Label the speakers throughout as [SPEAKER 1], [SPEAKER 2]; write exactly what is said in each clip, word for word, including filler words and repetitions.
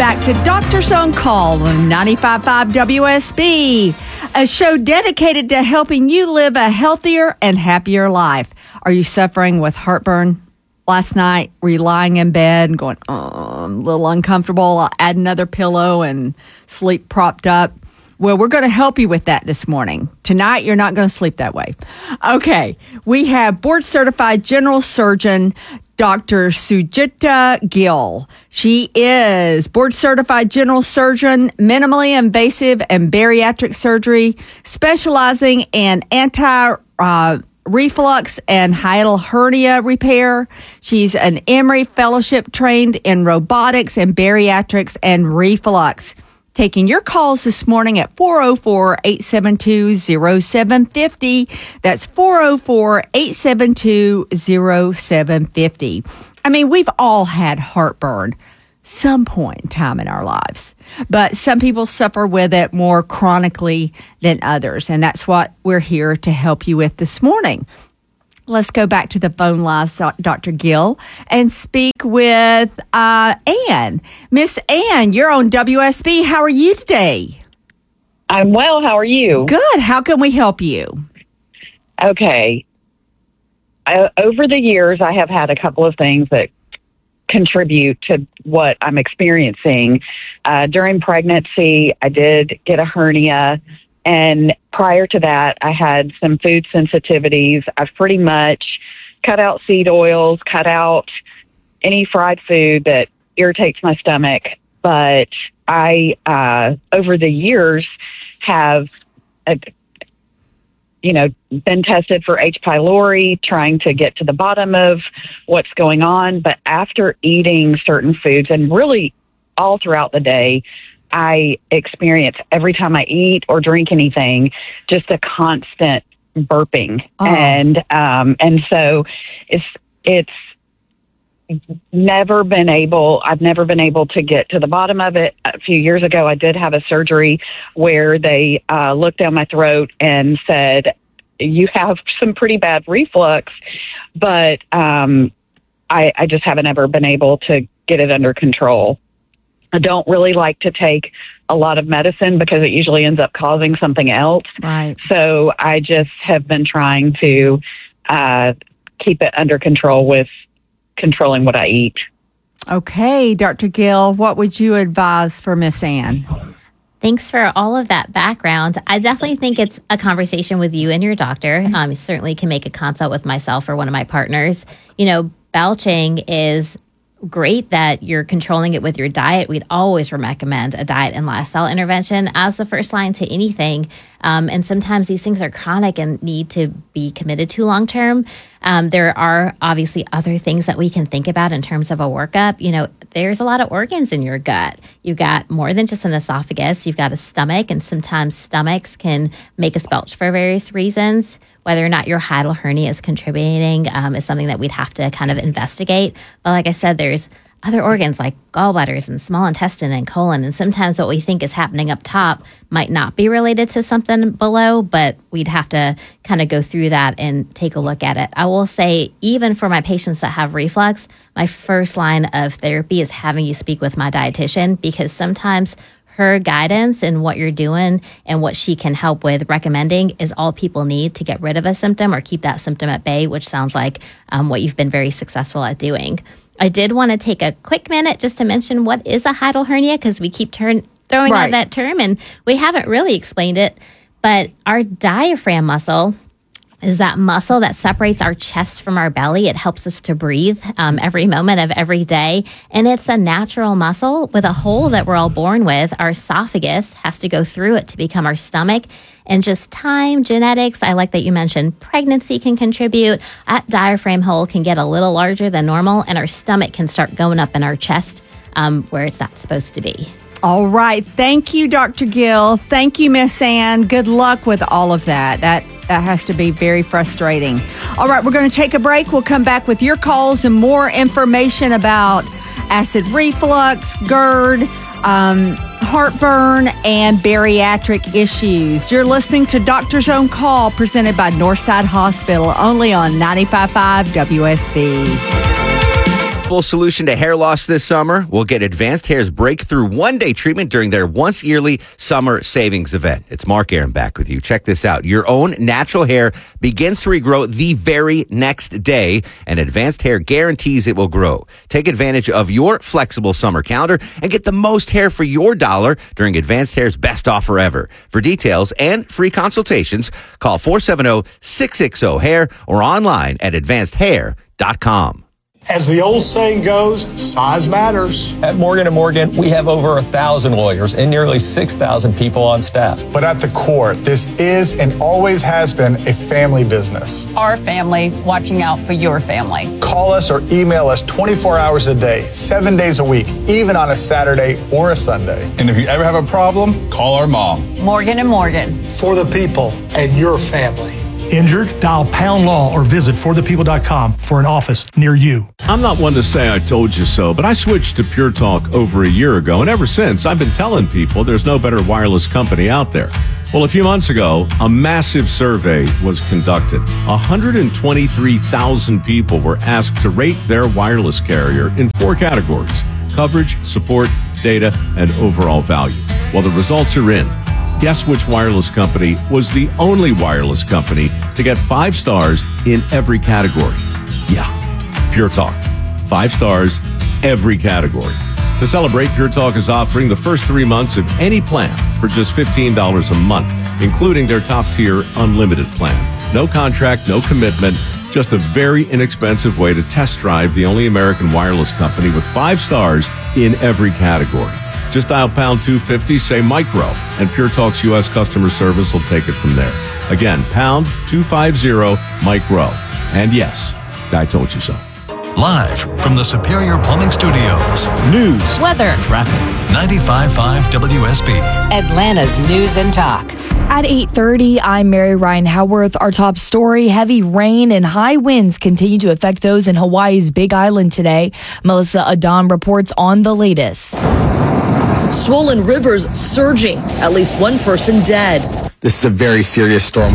[SPEAKER 1] back to Doctor's On Call on ninety-five point five W S B, a show dedicated to helping you live a healthier and happier life. Are you suffering with heartburn? Last night, were you lying in bed and going, oh, I'm a little uncomfortable, I'll add another pillow and sleep propped up? Well, we're going to help you with that this morning. Tonight, you're not going to sleep that way. Okay, we have board-certified general surgeon Doctor Sujita Gill. She is board-certified general surgeon, minimally invasive and bariatric surgery, specializing in anti- uh, reflux and hiatal hernia repair. She's an Emory Fellowship trained in robotics and bariatrics and reflux. Taking your calls this morning at four oh four, eight seven two, oh seven five oh. That's four oh four, eight seven two, oh seven five oh. I mean, we've all had heartburn some point in time in our lives, but some people suffer with it more chronically than others, and that's what we're here to help you with this morning. Let's go back to the phone lines, Doctor Gill, and speak with uh, Ann. Miss Ann, you're on W S B. How are you today?
[SPEAKER 2] I'm well. How are you?
[SPEAKER 1] Good. How can we help you?
[SPEAKER 2] Okay. I, over the years, I have had a couple of things that contribute to what I'm experiencing. Uh, during pregnancy, I did get a hernia. And prior to that, I had some food sensitivities. I've pretty much cut out seed oils, cut out any fried food that irritates my stomach. But I, uh, over the years, have, uh, you know, been tested for H. pylori, trying to get to the bottom of what's going on. But after eating certain foods, and really all throughout the day, I experience every time I eat or drink anything, just a constant burping. Oh. And, um, and so it's, it's never been able, I've never been able to get to the bottom of it. A few years ago, I did have a surgery where they, uh, looked down my throat and said, you have some pretty bad reflux, but, um, I, I just haven't ever been able to get it under control. I don't really like to take a lot of medicine because it usually ends up causing something else.
[SPEAKER 1] Right.
[SPEAKER 2] So I just have been trying to uh, keep it under control with controlling what I eat.
[SPEAKER 1] Okay, Doctor Gill, what would you advise for Miss Ann?
[SPEAKER 3] Thanks for all of that background. I definitely think it's a conversation with you and your doctor. Um, you certainly can make a consult with myself or one of my partners. You know, belching is great that you're controlling it with your diet. We'd always recommend a diet and lifestyle intervention as the first line to anything. Um, and sometimes these things are chronic and need to be committed to long term. Um, there are obviously other things that we can think about in terms of a workup. You know, there's a lot of organs in your gut. You've got more than just an esophagus. You've got a stomach, and sometimes stomachs can make us belch for various reasons. Whether or not your hiatal hernia is contributing um, is something that we'd have to kind of investigate. But like I said, there's other organs like gallbladders and small intestine and colon. And sometimes what we think is happening up top might not be related to something below, but we'd have to kind of go through that and take a look at it. I will say, even for my patients that have reflux, my first line of therapy is having you speak with my dietitian, because sometimes her guidance and what you're doing and what she can help with recommending is all people need to get rid of a symptom or keep that symptom at bay, which sounds like um, what you've been very successful at doing. I did want to take a quick minute just to mention what is a hiatal hernia, because we keep turn, throwing
[SPEAKER 1] right.
[SPEAKER 3] out that term and we haven't really explained it. But our diaphragm muscle is that muscle that separates our chest from our belly. It helps us to breathe um, every moment of every day. And it's a natural muscle with a hole that we're all born with. Our esophagus has to go through it to become our stomach. And just time, genetics, I like that you mentioned pregnancy can contribute. That diaphragm hole can get a little larger than normal, and our stomach can start going up in our chest um, where it's not supposed to be.
[SPEAKER 1] All right. Thank you, Doctor Gill. Thank you, Miss Ann. Good luck with all of that. That that has to be very frustrating. All right, we're going to take a break. We'll come back with your calls and more information about acid reflux, GERD, um, heartburn, and bariatric issues. You're listening to Doctor's On Call, presented by Northside Hospital, only on ninety-five point five W S B.
[SPEAKER 4] flexible solution to hair loss this summer? We'll get Advanced Hair's breakthrough one-day treatment during their once-yearly summer savings event. It's Mark Aaron back with you. Check this out. Your own natural hair begins to regrow the very next day, and Advanced Hair guarantees it will grow. Take advantage of your flexible summer calendar and get the most hair for your dollar during Advanced Hair's best offer ever. For details and free consultations, call four seven zero, six six zero, hair or online at advanced hair dot com.
[SPEAKER 5] As the old saying goes, size matters.
[SPEAKER 6] At Morgan and Morgan, we have over a thousand lawyers and nearly six thousand people on staff.
[SPEAKER 5] But at the core, this is and always has been a family business.
[SPEAKER 7] Our family watching out for your family.
[SPEAKER 5] Call us or email us twenty-four hours a day, seven days a week, even on a Saturday or a Sunday.
[SPEAKER 8] And if you ever have a problem, call our mom.
[SPEAKER 7] Morgan and Morgan.
[SPEAKER 5] For the people and your family.
[SPEAKER 9] Injured? Dial Pound Law or visit for the people dot com for an office near you.
[SPEAKER 10] I'm not one to say I told you so, but I switched to Pure Talk over a year ago, and ever since, I've been telling people there's no better wireless company out there. Well, a few months ago, a massive survey was conducted. one hundred twenty-three thousand people were asked to rate their wireless carrier in four categories: coverage, support, data, and overall value. Well, the results are in. Guess which wireless company was the only wireless company to get five stars in every category? Yeah, Pure Talk. Five stars, every category. To celebrate, Pure Talk is offering the first three months of any plan for just fifteen dollars a month, including their top-tier unlimited plan. No contract, no commitment, just a very inexpensive way to test drive the only American wireless company with five stars in every category. Just dial pound two fifty, say micro, and Pure Talk's U S customer service will take it from there. Again, pound two fifty, micro. And yes, I told you so.
[SPEAKER 11] Live from the Superior Plumbing Studios.
[SPEAKER 12] News,
[SPEAKER 11] weather, traffic. ninety-five point five W S B.
[SPEAKER 12] Atlanta's News and Talk.
[SPEAKER 13] At eight thirty, I'm Mary Ryan Howarth. Our top story, heavy rain and high winds continue to affect those in Hawaii's Big Island today. Melissa Adon reports on the latest.
[SPEAKER 14] Swollen rivers surging, at least one person dead.
[SPEAKER 15] This is a very serious storm.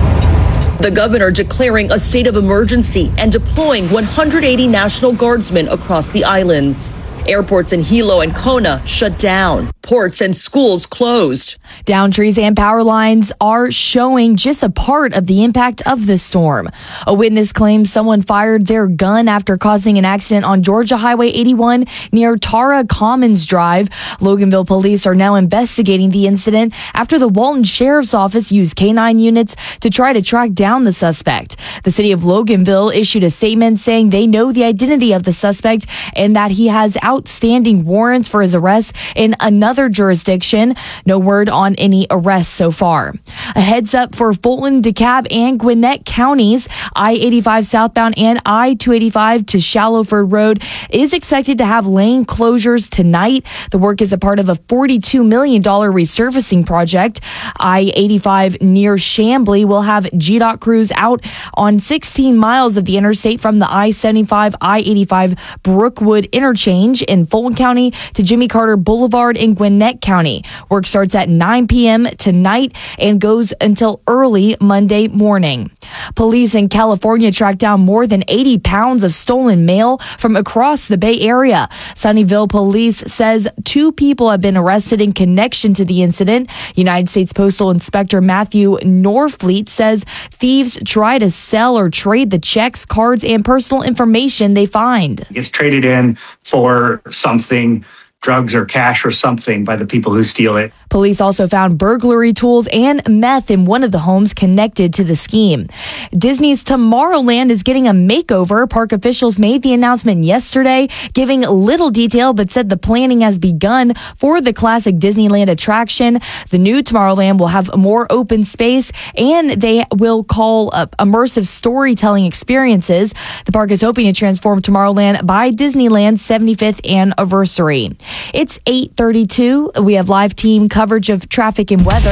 [SPEAKER 14] The governor declaring a state of emergency and deploying one hundred eighty National Guardsmen across the islands. Airports in Hilo and Kona shut down. Ports and schools closed.
[SPEAKER 13] Down trees and power lines are showing just a part of the impact of the storm. A witness claims someone fired their gun after causing an accident on Georgia Highway eighty-one near Tara Commons Drive. Loganville police are now investigating the incident after the Walton Sheriff's Office used K nine units to try to track down the suspect. The city of Loganville issued a statement saying they know the identity of the suspect and that he has outstanding warrants for his arrest in another jurisdiction. No word on any arrests so far. A heads up for Fulton, DeKalb, and Gwinnett counties. I eighty-five southbound and I two eighty-five to Shallowford Road is expected to have lane closures tonight. The work is a part of a forty-two million dollars resurfacing project. I eighty-five near Chamblee will have G DOT crews out on sixteen miles of the interstate from the I seventy-five I eighty-five Brookwood interchange in Fulton County to Jimmy Carter Boulevard in Gwinnett County. Work starts at nine p.m. tonight and goes until early Monday morning. Police in California tracked down more than eighty pounds of stolen mail from across the Bay Area. Sunnyvale police says two people have been arrested in connection to the incident. United States Postal Inspector Matthew Norfleet says thieves try to sell or trade the checks, cards, and personal information they find.
[SPEAKER 16] It gets traded in for something, drugs or cash or something, by the people who steal it.
[SPEAKER 13] Police also found burglary tools and meth in one of the homes connected to the scheme. Disney's Tomorrowland is getting a makeover. Park officials made the announcement yesterday, giving little detail, but said the planning has begun for the classic Disneyland attraction. The new Tomorrowland will have more open space, and they will call uh, immersive storytelling experiences. The park is hoping to transform Tomorrowland by Disneyland's seventy-fifth anniversary. It's eight thirty-two. We have live team coverage of traffic and weather.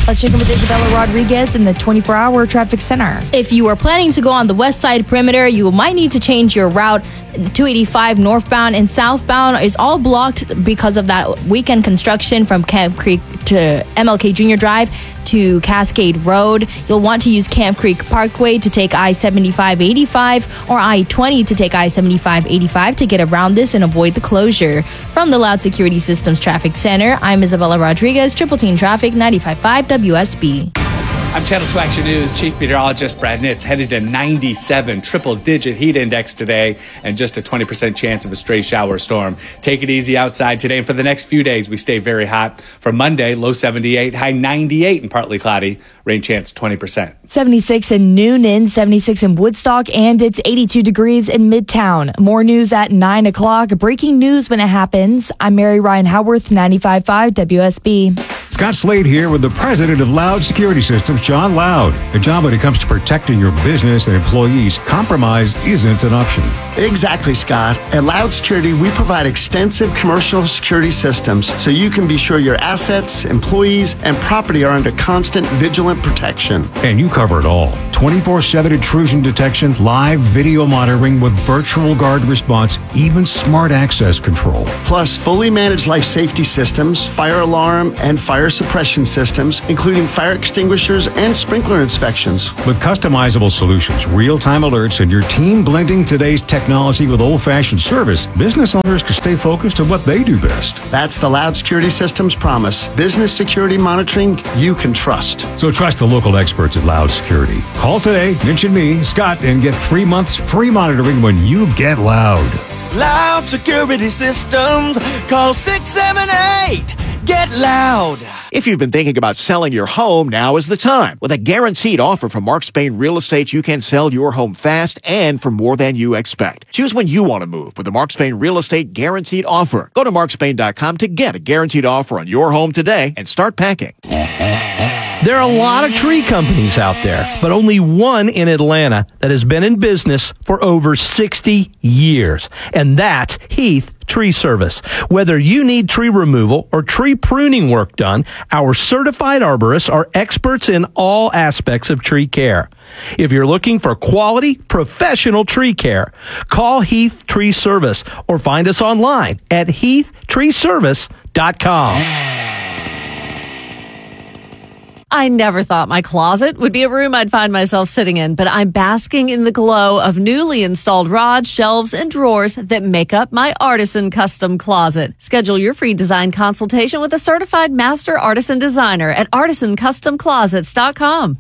[SPEAKER 13] Let's check in with Isabella Rodriguez in the twenty-four hour traffic center.
[SPEAKER 17] If you are planning to go on the west side perimeter, you might need to change your route. two eighty-five northbound and southbound is all blocked because of that weekend construction from Camp Creek to M L K Junior Drive to Cascade Road. You'll want to use Camp Creek Parkway to take I seventy-five eighty-five or I twenty to take I seventy-five eighty-five to get around this and avoid the closure. From the Loud Security Systems Traffic Center, I'm Isabella Rodriguez, Triple Team Traffic, ninety-five point five W S B.
[SPEAKER 18] I'm Channel two Action News Chief Meteorologist Brad Nitz. Headed to ninety-seven, triple-digit heat index today, and just a twenty percent chance of a stray shower storm. Take it easy outside today, and for the next few days, we stay very hot. For Monday, low seventy-eight, high ninety-eight, and partly cloudy. Rain chance twenty percent.
[SPEAKER 13] seventy-six in Noonan, seventy-six in Woodstock, and it's eighty-two degrees in Midtown. More news at nine o'clock. Breaking news when it happens. I'm Mary Ryan Howarth, ninety-five point five W S B.
[SPEAKER 19] Scott Slade here with the president of Loud Security Systems, John Loud. A job when it comes to protecting your business and employees, compromise isn't an option.
[SPEAKER 20] Exactly, Scott. At Loud Security, we provide extensive commercial security systems so you can be sure your assets, employees, and property are under constant vigilant protection.
[SPEAKER 19] And you cover it all. twenty-four seven intrusion detection, live video monitoring with virtual guard response, even smart access control.
[SPEAKER 20] Plus, fully managed life safety systems, fire alarm, and fire suppression systems, including fire extinguishers and sprinkler inspections.
[SPEAKER 19] With customizable solutions, real-time alerts, and your team blending today's technology with old-fashioned service, business owners can stay focused on what they do best.
[SPEAKER 20] That's the Loud Security Systems promise. Business security monitoring you can trust.
[SPEAKER 19] So trust the local experts at Loud Security. Call today, mention me, Scott, and get three months free monitoring when you get Loud.
[SPEAKER 21] Loud Security Systems. Call six seven eight. Get Loud.
[SPEAKER 22] If you've been thinking about selling your home, now is the time. With a guaranteed offer from Mark Spain Real Estate, you can sell your home fast and for more than you expect. Choose when you want to move with the Mark Spain Real Estate Guaranteed Offer. Go to mark spain dot com to get a guaranteed offer on your home today and start packing.
[SPEAKER 23] There are a lot of tree companies out there, but only one in Atlanta that has been in business for over sixty years, and that's Heath Tree Service. Whether you need tree removal or tree pruning work done, our certified arborists are experts in all aspects of tree care. If you're looking for quality, professional tree care, call Heath Tree Service or find us online at heath tree service dot com.
[SPEAKER 1] I never thought my closet would be a room I'd find myself sitting in, but I'm basking in the glow of newly installed rods, shelves, and drawers that make up my Artisan Custom Closet. Schedule your free design consultation with a certified master artisan designer at artisan custom closets dot com.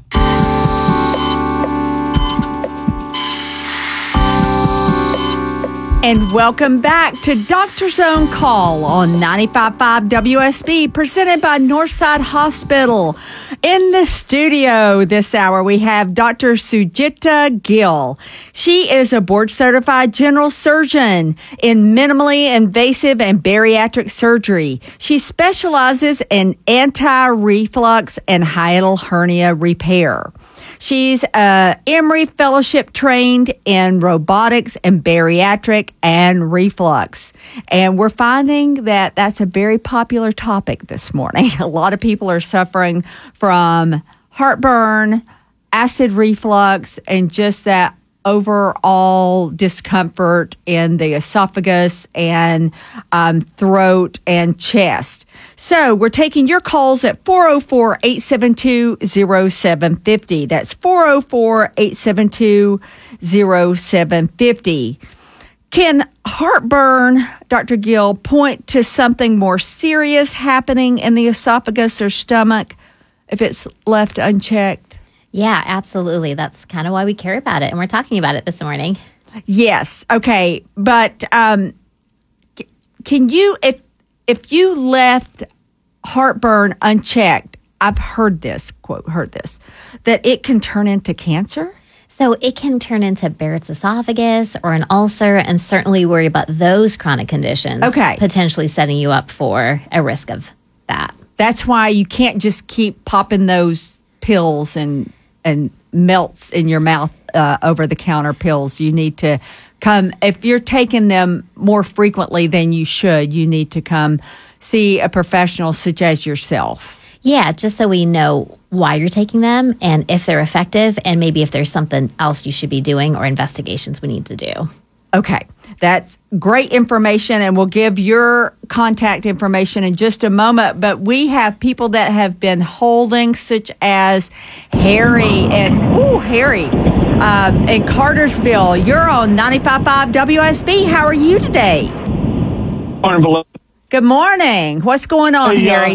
[SPEAKER 1] And welcome back to Doctor's Own Call on ninety-five point five W S B, presented by Northside Hospital. In the studio this hour, we have Doctor Sujita Gill. She is a board-certified general surgeon in minimally invasive and bariatric surgery. She specializes in anti-reflux and hiatal hernia repair. She's uh, Emory Fellowship trained in robotics and bariatric and reflux. And we're finding that that's a very popular topic this morning. A lot of people are suffering from heartburn, acid reflux, and just that overall discomfort in the esophagus and um, throat and chest. So we're taking your calls at four oh four, eight seven two, oh seven five oh. That's four oh four, eight seven two, oh seven five oh. Can heartburn, Doctor Gill, point to something more serious happening in the esophagus or stomach if it's left unchecked?
[SPEAKER 3] Yeah, absolutely. That's kind of why we care about it, and we're talking about it this morning.
[SPEAKER 1] Yes. Okay. But um, c- can you, if if you left heartburn unchecked, I've heard this, quote, heard this, that it can turn into cancer?
[SPEAKER 3] So it can turn into Barrett's esophagus or an ulcer, and certainly worry about those chronic conditions.
[SPEAKER 1] Okay.
[SPEAKER 3] Potentially setting you up for a risk of that.
[SPEAKER 1] That's why you can't just keep popping those pills and and melts in your mouth, uh, over-the-counter pills. You need to come, if you're taking them more frequently than you should, you need to come see a professional such as yourself.
[SPEAKER 3] Yeah, just so we know why you're taking them and if they're effective, and maybe if there's something else you should be doing or investigations we need to do.
[SPEAKER 1] Okay, that's great information, and we'll give your contact information in just a moment. But we have people that have been holding, such as Harry and, ooh, Harry um, in Cartersville. You're on ninety-five point five W S B. How are you today?
[SPEAKER 2] Morning, below.
[SPEAKER 1] Good morning. What's going on,
[SPEAKER 2] Hey, uh,
[SPEAKER 1] Harry?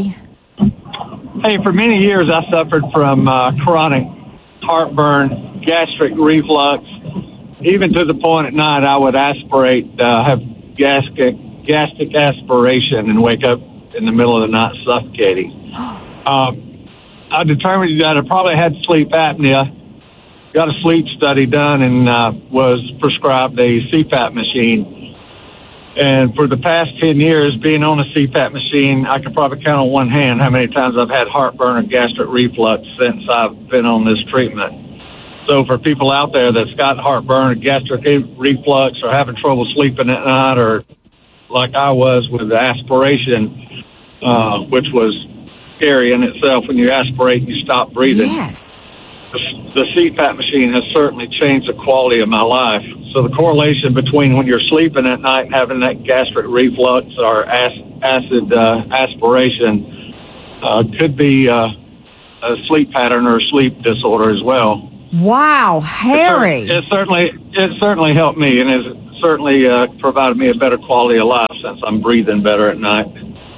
[SPEAKER 2] Hey, for many years I suffered from uh, chronic heartburn, gastric reflux. Even to the point at night I would aspirate, uh, have gastric, gastric aspiration and wake up in the middle of the night suffocating. Um, I determined that I probably had sleep apnea, got a sleep study done, and uh, was prescribed a C PAP machine. And for the past ten years, being on a C PAP machine, I could probably count on one hand how many times I've had heartburn or gastric reflux since I've been on this treatment. So for people out there that's got heartburn or gastric reflux or having trouble sleeping at night, or like I was with the aspiration, uh, which was scary in itself when you aspirate and you stop breathing.
[SPEAKER 1] Yes.
[SPEAKER 2] The, the C PAP machine has certainly changed the quality of my life. So the correlation between when you're sleeping at night and having that gastric reflux or ac- acid uh, aspiration uh, could be uh, a sleep pattern or a sleep disorder as well.
[SPEAKER 1] Wow, Harry.
[SPEAKER 2] It, cer- it certainly it certainly helped me, and has certainly uh, provided me a better quality of life since I'm breathing better at night.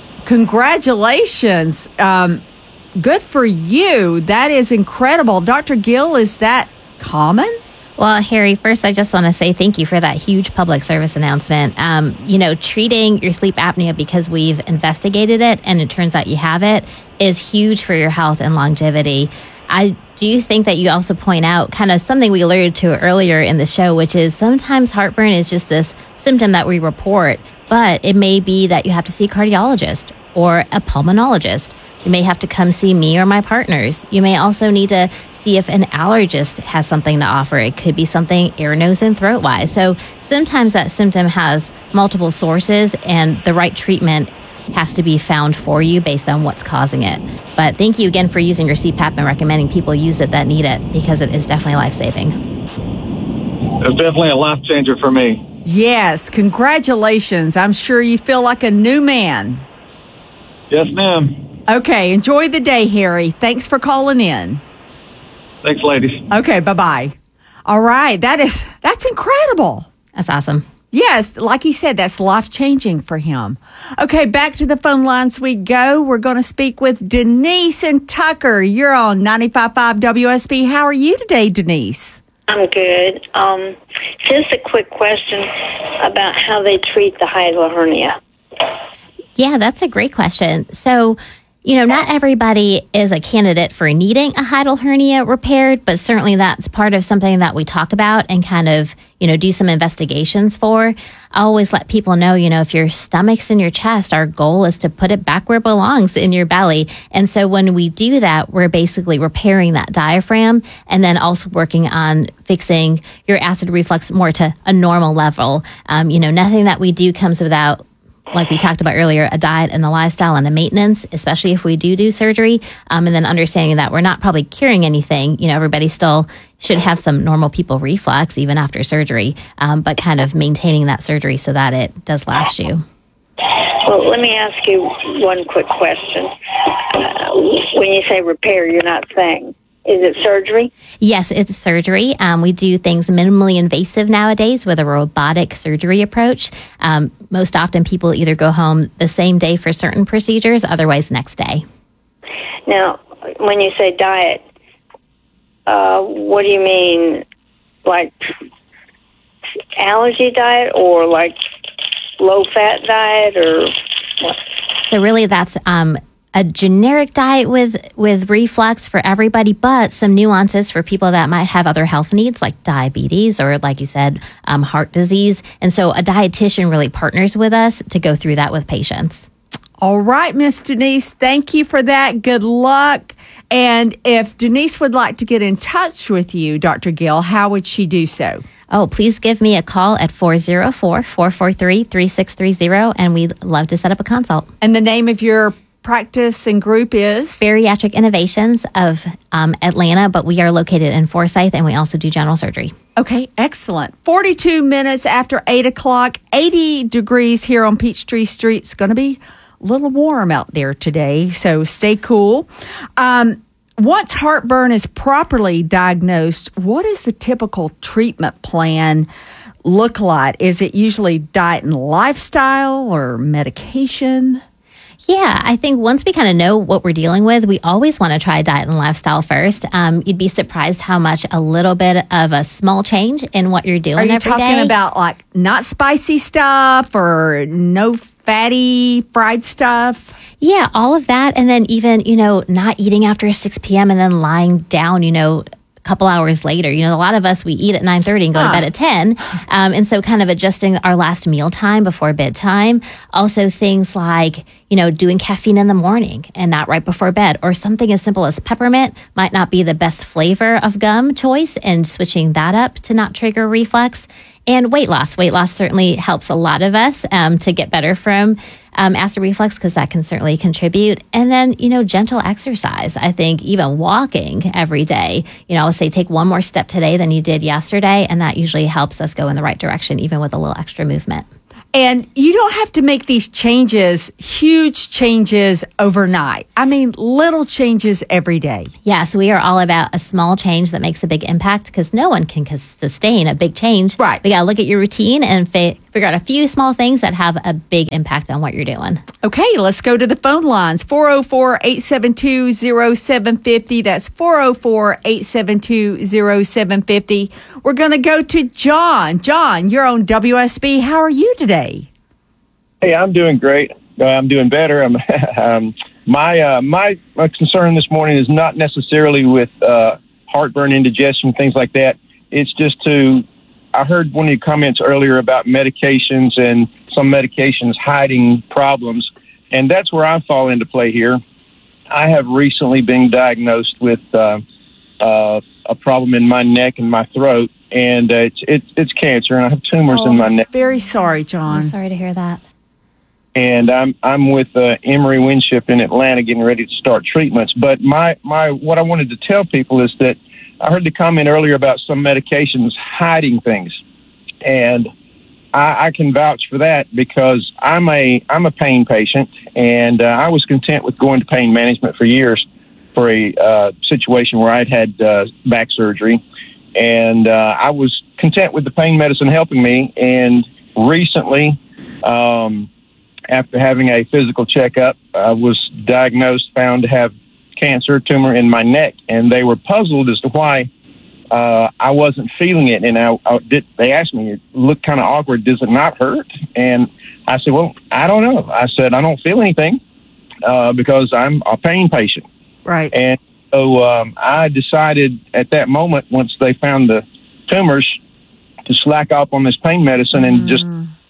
[SPEAKER 1] Congratulations. Um, good for you. That is incredible. Doctor Gill, is that common?
[SPEAKER 3] Well, Harry, first, I just want to say thank you for that huge public service announcement. Um, you know, treating your sleep apnea because we've investigated it and it turns out you have it is huge for your health and longevity. I do think that you also point out kind of something we alluded to earlier in the show, which is sometimes heartburn is just this symptom that we report, but it may be that you have to see a cardiologist or a pulmonologist. You may have to come see me or my partners. You may also need to see if an allergist has something to offer. It could be something ear, nose, and throat wise. So sometimes that symptom has multiple sources, and the right treatment has to be found for you based on what's causing it. But thank you again for using your C PAP and recommending people use it that need it, because it is definitely life-saving.
[SPEAKER 2] It's definitely a life changer for me.
[SPEAKER 1] Yes, congratulations. I'm sure you feel like a new man.
[SPEAKER 2] Yes, ma'am.
[SPEAKER 1] Okay, enjoy the day, Harry. Thanks for calling in.
[SPEAKER 2] Thanks, ladies.
[SPEAKER 1] Okay, bye-bye. All right, that is that's incredible.
[SPEAKER 3] That's awesome.
[SPEAKER 1] Yes, like he said, that's life-changing for him. Okay, back to the phone lines we go. We're going to speak with Denise and Tucker. You're on ninety-five point five W S B. How are you today, Denise?
[SPEAKER 4] I'm good. Um, just a quick question about how they treat the hiatal hernia.
[SPEAKER 3] Yeah, that's a great question. So, you know, not everybody is a candidate for needing a hiatal hernia repaired, but certainly that's part of something that we talk about and kind of, you know, do some investigations for. I always let people know, you know, if your stomach's in your chest, our goal is to put it back where it belongs, in your belly. And so when we do that, we're basically repairing that diaphragm and then also working on fixing your acid reflux more to a normal level. Um, you know, nothing that we do comes without, like we talked about earlier, a diet and a lifestyle and a maintenance, especially if we do do surgery. Um, and then understanding that we're not probably curing anything. You know, everybody still should have some normal people reflux even after surgery, um, but kind of maintaining that surgery so that it does last you.
[SPEAKER 4] Well, let me ask you one quick question. Uh, when you say repair, you're not saying, is it surgery?
[SPEAKER 3] Yes, it's surgery. Um, we do things minimally invasive nowadays with a robotic surgery approach. Um, most often people either go home the same day for certain procedures, otherwise next day.
[SPEAKER 4] Now, when you say diet, uh, what do you mean? Like allergy diet or like low-fat diet or what?
[SPEAKER 3] So really that's um, a generic diet with, with reflux for everybody, but some nuances for people that might have other health needs like diabetes or, like you said, um, heart disease. And so a dietitian really partners with us to go through that with patients.
[SPEAKER 1] All right, Miss Denise, thank you for that. Good luck. And if Denise would like to get in touch with you, Doctor Gill, how would she do so?
[SPEAKER 3] Oh, please give me a call at four oh four, four four three, three six three zero, and we'd love to set up a consult.
[SPEAKER 1] And the name of your practice and group is?
[SPEAKER 3] Bariatric Innovations of um, Atlanta, but we are located in Forsyth, and we also do general surgery.
[SPEAKER 1] Okay, excellent. forty-two minutes after eight o'clock, eighty degrees here on Peachtree Street. It's going to be a little warm out there today, so stay cool. Um, once heartburn is properly diagnosed, what is the typical treatment plan look like? Is it usually diet and lifestyle or medication?
[SPEAKER 3] Yeah, I think once we kind of know what we're dealing with, we always want to try diet and lifestyle first. Um, you'd be surprised how much a little bit of a small change in what you're doing
[SPEAKER 1] Are you
[SPEAKER 3] every
[SPEAKER 1] talking
[SPEAKER 3] day.
[SPEAKER 1] about like not spicy stuff or no fatty fried stuff?
[SPEAKER 3] Yeah, all of that. And then even, you know, not eating after six p.m. and then lying down, you know, couple hours later. You know, a lot of us, we eat at nine thirty and go huh. to bed at ten. Um, and so kind of adjusting our last meal time before bedtime. Also things like, you know, doing caffeine in the morning and not right before bed, or something as simple as peppermint might not be the best flavor of gum choice, and switching that up to not trigger reflux. And weight loss. Weight loss certainly helps a lot of us um, to get better from um, acid reflux, because that can certainly contribute. And then, you know, gentle exercise. I think even walking every day, you know, I would say take one more step today than you did yesterday. And that usually helps us go in the right direction, even with a little extra movement.
[SPEAKER 1] And you don't have to make these changes, huge changes overnight. I mean, little changes every day.
[SPEAKER 3] Yeah, so we are all about a small change that makes a big impact, because no one can sustain a big change.
[SPEAKER 1] Right.
[SPEAKER 3] We got to look at your routine and fa- figure out a few small things that have a big impact on what you're doing.
[SPEAKER 1] Okay, let's go to the phone lines. four oh four, eight seven two, oh seven five oh. That's four oh four, eight seven two, oh seven five oh. We're going to go to John. John, you're on W S B. How are you today?
[SPEAKER 6] Hey, I'm doing great. Uh, I'm doing better. I'm, um, my, uh, my my concern this morning is not necessarily with uh, heartburn, indigestion, things like that. It's just to, I heard one of your comments earlier about medications and some medications hiding problems, and that's where I fall into play here. I have recently been diagnosed with uh, uh, a problem in my neck and my throat, and uh, it's, it's it's cancer, and I have tumors
[SPEAKER 1] oh,
[SPEAKER 6] in my neck.
[SPEAKER 1] Very sorry, John.
[SPEAKER 3] I'm sorry to hear that.
[SPEAKER 6] And I'm I'm with uh, Emory Winship in Atlanta, getting ready to start treatments. But my, my what I wanted to tell people is that I heard the comment earlier about some medications hiding things, and I, I can vouch for that, because I'm a I'm a pain patient, and uh, I was content with going to pain management for years for a uh, situation where I'd had uh, back surgery, and uh, I was content with the pain medicine helping me. And recently, um, after having a physical checkup, I was diagnosed, found to have cancer tumor in my neck, and they were puzzled as to why uh, I wasn't feeling it. And I, I did, they asked me, it looked kind of awkward, does it not hurt? And I said, well, I don't know. I said, I don't feel anything uh, because I'm a pain patient.
[SPEAKER 1] Right.
[SPEAKER 6] And so um, I decided at that moment, once they found the tumors, to slack off on this pain medicine and mm. just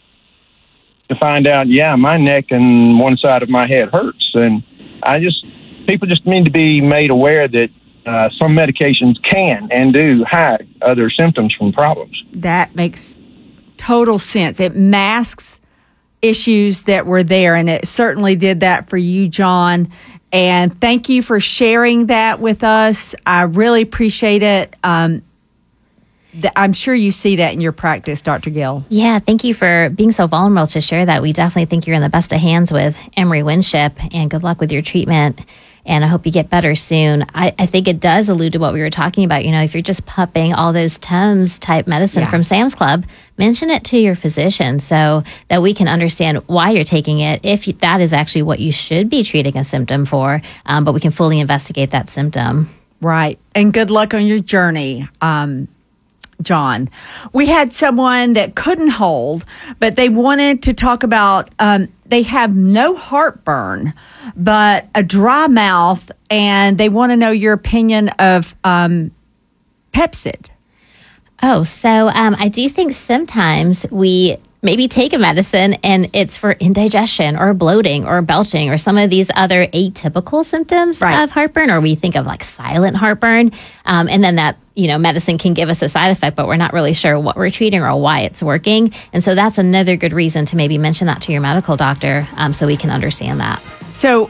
[SPEAKER 6] to find out, yeah, my neck and one side of my head hurts. And I just, people just need to be made aware that uh, some medications can and do hide other symptoms from problems.
[SPEAKER 1] That makes total sense. It masks issues that were there, and it certainly did that for you, John. And thank you for sharing that with us. I really appreciate it. Um, I'm sure you see that in your practice, Doctor Gill.
[SPEAKER 3] Yeah, thank you for being so vulnerable to share that. We definitely think you're in the best of hands with Emory Winship, and good luck with your treatment. And I hope you get better soon. I, I think it does allude to what we were talking about. You know, if you're just pumping all those Tums type medicine yeah. from Sam's Club, mention it to your physician so that we can understand why you're taking it, if that is actually what you should be treating a symptom for, um, but we can fully investigate that symptom.
[SPEAKER 1] Right. And good luck on your journey. Um, John, we had someone that couldn't hold, but they wanted to talk about, um, they have no heartburn, but a dry mouth, and they want to know your opinion of um, Pepcid.
[SPEAKER 3] Oh, so um, I do think sometimes we maybe take a medicine and it's for indigestion or bloating or belching or some of these other atypical symptoms right. of heartburn, or we think of like silent heartburn. Um, and then that, you know, medicine can give us a side effect, but we're not really sure what we're treating or why it's working. And so that's another good reason to maybe mention that to your medical doctor um, so we can understand that.
[SPEAKER 1] So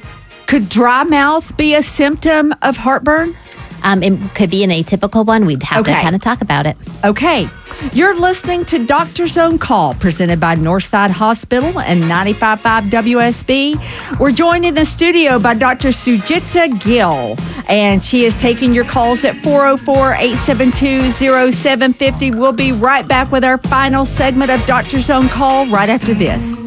[SPEAKER 1] Could dry mouth be a symptom of heartburn?
[SPEAKER 3] Um, it could be an atypical one. We'd have
[SPEAKER 1] Okay.
[SPEAKER 3] to kind of talk about it.
[SPEAKER 1] Okay. You're listening to Doctor's Own Call, presented by Northside Hospital and ninety-five point five W S B. We're joined in the studio by Doctor Sujita Gill, and she is taking your calls at four oh four, eight seven two, oh seven five oh. We'll be right back with our final segment of Doctor's Own Call right after this.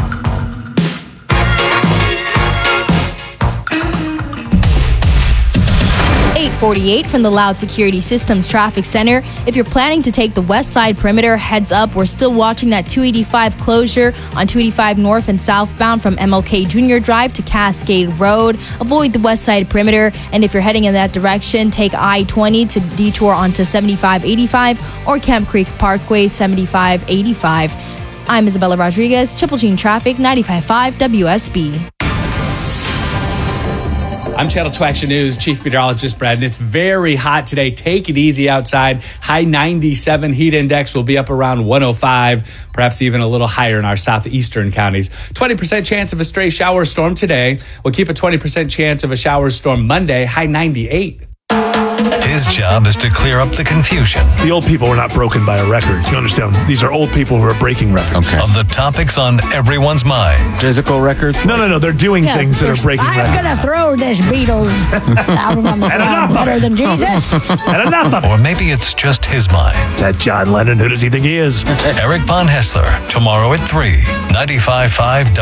[SPEAKER 17] eight forty-eight from the Loud Security Systems Traffic Center. If you're planning to take the west side perimeter, heads up. We're still watching that two eighty-five closure on two eighty-five north and southbound from M L K Junior Drive to Cascade Road. Avoid the west side perimeter. And if you're heading in that direction, take I twenty to detour onto seventy-five eighty-five or Camp Creek Parkway seventy-five eighty-five. I'm Isabella Rodriguez, Triple Gene Traffic, ninety-five point five W S B.
[SPEAKER 18] I'm Channel two Action News Chief Meteorologist Brad, and it's very hot today. Take it easy outside. High ninety-seven, heat index will be up around one oh five, perhaps even a little higher in our southeastern counties. twenty percent chance of a stray shower storm today. We'll keep a twenty percent chance of a shower storm Monday, high ninety-eight.
[SPEAKER 11] His job is to clear up the confusion.
[SPEAKER 5] The old people were not broken by a record. You understand? These are old people who are breaking records.
[SPEAKER 11] Okay. Of the topics on everyone's mind.
[SPEAKER 15] Physical records?
[SPEAKER 5] No, no, no. They're doing
[SPEAKER 7] Yeah,
[SPEAKER 5] things that are breaking
[SPEAKER 7] I'm
[SPEAKER 5] records.
[SPEAKER 7] going to throw this Beatles album on the
[SPEAKER 5] And
[SPEAKER 7] ground
[SPEAKER 5] enough of
[SPEAKER 7] better
[SPEAKER 5] it.
[SPEAKER 7] than Jesus.
[SPEAKER 5] And enough of it.
[SPEAKER 11] Or maybe it's just his mind.
[SPEAKER 5] That John Lennon, who does he think he is?
[SPEAKER 11] Eric Von Hessler, tomorrow at three, ninety-five point five